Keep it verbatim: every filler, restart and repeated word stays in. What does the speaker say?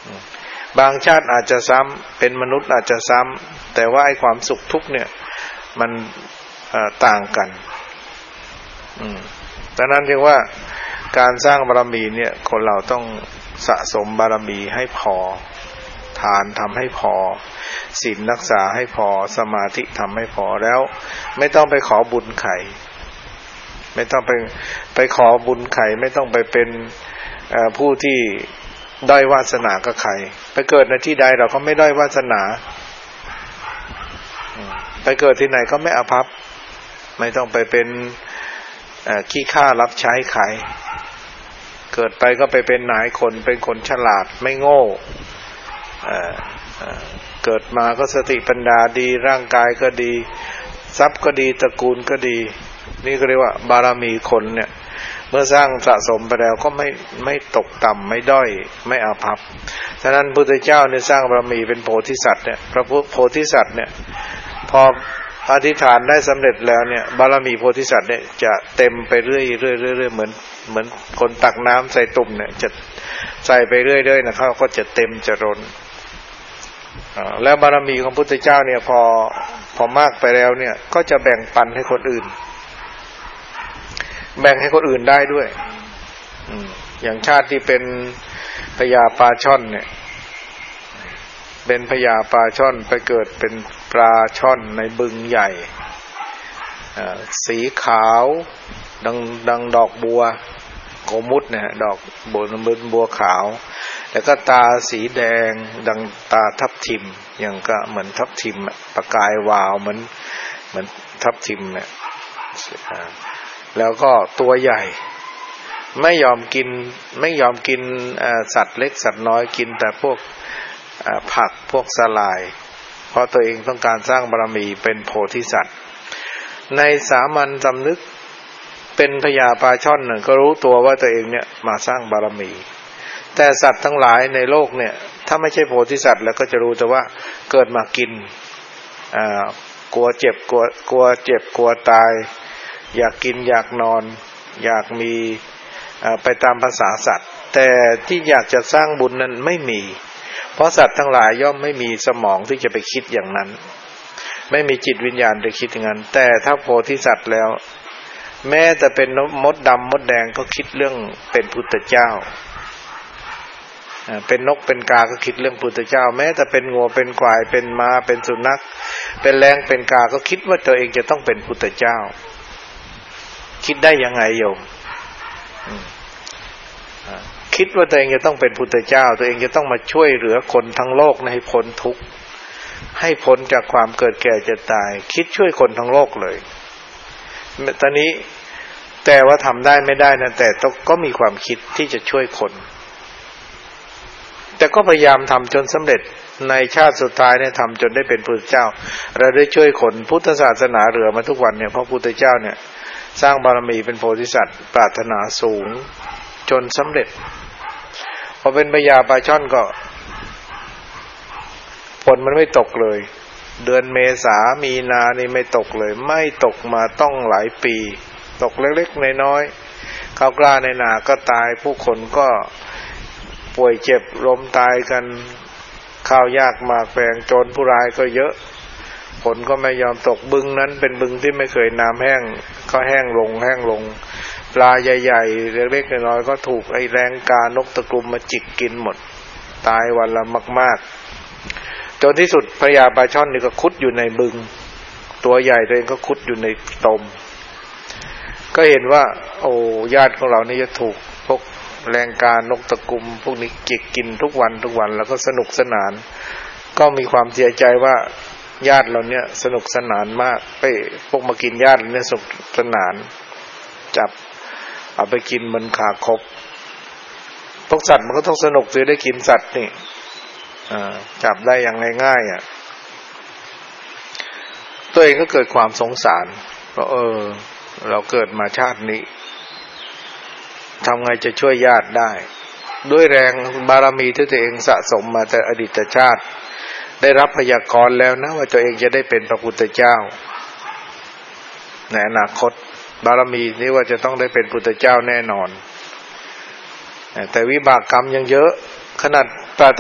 บางชาติอาจจะซ้ำเป็นมนุษย์อาจจะซ้ำแต่ว่าไอ้ความสุขทุกข์เนี่ยมันต่างกันดังนั้นจึงว่าการสร้างบารมีเนี่ยคนเราต้องสะสมบารมีให้พอทานทำให้พอศีลรักษาให้พอสมาธิทำให้พอแล้วไม่ต้องไปขอบุญไข่ไม่ต้องไปไปขอบุญไข่ไม่ต้องไปเป็นผู้ที่ด้อยวาสนากับใครไปเกิดในที่ใดเราก็ไม่ด้อยวาสนาไปเกิดที่ไหนก็ไม่อภัพไม่ต้องไปเป็นขี้ข้ารับใช้ใครเกิดไปก็ไปเป็นนายคนเป็นคนฉลาดไม่โง่เกิดมาก็สติปัญญาดีร่างกายก็ดีทรัพย์ก็ดีตระกูลก็ดีนี่ก็เรียกว่าบารมีคนเนี่ยเมื่อสร้างสะสมไปแล้วก็ไม่ไม่ตกต่ำไม่ด้อยไม่อาภัพฉะนั้นพระพุทธเจ้าเนี่ยสร้างบารมีเป็นโพธิสัตว์เนี่ยพระโพธิสัตว์เนี่ยพออธิษฐานได้สำเร็จแล้วเนี่ยบารมีโพธิสัตว์เนี่ยจะเต็มไปเรื่อยๆเรื่อยๆเหมือนเหมือนคนตักน้ำใส่ตุ่มเนี่ยจะใส่ไปเรื่อยๆนะเขาก็จะเต็มจะล้นแล้วบารมีของพุทธเจ้าเนี่ยพอพอมากไปแล้วเนี่ยก็จะแบ่งปันให้คนอื่นแบ่งให้คนอื่นได้ด้วยอย่างชาติที่เป็นพญาปลาช่อนเนี่ยเป็นพญาปลาช่อนไปเกิดเป็นปลาช่อนในบึงใหญ่สีขาวดังดังดอกบัวโกมุตเนี่ยดอกบัวบึนบัวขาวแล้วก็ตาสีแดงดังตาทับทิมอย่างก็เหมือนทับทิมประกายวาวเหมือนเหมือนทับทิมเนี่ยแล้วก็ตัวใหญ่ไม่ยอมกินไม่ยอมกินสัตว์เล็กสัตว์น้อยกินแต่พวกผักพวกสลายเพราะตัวเองต้องการสร้างบารมีเป็นโพธิสัตว์ในสามัญสำนึกเป็นพญาปลาช่อนก็รู้ตัวว่าตัวเองเนี่ยมาสร้างบารมีแต่สัตว์ทั้งหลายในโลกเนี่ยถ้าไม่ใช่โพธิสัตว์แล้วก็จะรู้แต่ว่าเกิดมากินกลัวเจ็บกลัวกลัวเจ็บกลัวตายอยากกินอยากนอนอยากมีไปตามภาษาสัตว์แต่ที่อยากจะสร้างบุญนั้นไม่มีเพราะสัตว์ทั้งหลายย่อมไม่มีสมองที่จะไปคิดอย่างนั้นไม่มีจิตวิญญาณไปคิดอย่างนั้นแต่ถ้าโพธิสัตว์แล้วแม้แต่เป็นมดดำมดแดงก็คิดเรื่องเป็นพุทธเจ้าเป็นนกเป็นกาก็คิดเรื่องพุทธเจ้าแม้แต่เป็นงัวเป็นควายเป็นม้าเป็นสุนัขเป็นแรงเป็นกาก็คิดว่าตัวเองจะต้องเป็นพุทธเจ้าคิดได้ยังไงโยมคิดว่าตัวเองจะต้องเป็นพุทธเจ้าตัวเองจะต้องมาช่วยเหลือคนทั้งโลกให้พ้นทุกข์ให้พ้นจากความเกิดแก่เจ็บตายคิดช่วยคนทั้งโลกเลยตอนนี้แต่ว่าทำได้ไม่ได้นะแต่ก็มีความคิดที่จะช่วยคนแต่ก็พยายามทำจนสำเร็จในชาติสุดท้ายเนี่ยทำจนได้เป็นพุทธเจ้าเราได้ช่วยคนพุทธศาสนาเหลือมาทุกวันเนี่ยเพราะพุทธเจ้าเนี่ยสร้างบารมีเป็นโพธิสัตว์ปรารถนาสูงจนสำเร็จพอเป็นพญาปลาช่อนก็ฝนมันไม่ตกเลยเดือนเมษามีนานี่ไม่ตกเลยไม่ตกมาต้องหลายปีตกเล็กๆน้อยๆข้าวกล้าในนาก็ตายผู้คนก็ป่วยเจ็บล้มตายกันข้าวยากหมากแพงโจรผู้ร้ายก็เยอะฝนก็ไม่ยอมตกบึงนั้นเป็นบึงที่ไม่เคยน้ำแห้งก็แห้งลงแห้งลงปลาใหญ่ๆเล็กๆน้อยๆก็ถูกไอ้แรงกานกตะกรุมมาจิกกินหมดตายวันละมากๆจนที่สุดพญาปลาช่อนนี่ก็คุดอยู่ในบึงตัวใหญ่ตัวเองก็คุดอยู่ในตมก็เห็นว่าโอ้ญาติของเรานี่จะถูกพวกแรงกานกตะกรุมพวกนี้จิกกินทุกวันทุกวันแล้วก็สนุกสนานก็มีความเสียใจว่าญาติเราเนี่ยสนุกสนานมากไปพวกมากินญาติเนี่ยสนุกสนานจับเอาไปกินมันขาคบพวกสัตว์มันก็ต้องสนุกสิได้กินสัตว์นี่จับได้อย่างง่ายๆอ่ะตัวเองก็เกิดความสงสารเพราะเออเราเกิดมาชาตินี้ทำไงจะช่วยญาติได้ด้วยแรงบารมีที่ตัวเองสะสมมาแต่อดีตชาติได้รับพยากรณ์แล้วนะว่าตัวเองจะได้เป็นพระพุทธเจ้าในอนาคตบารมีนี้ว่าจะต้องได้เป็นพุทธเจ้าแน่นอนแต่วิบากกรรมยังเยอะขนาด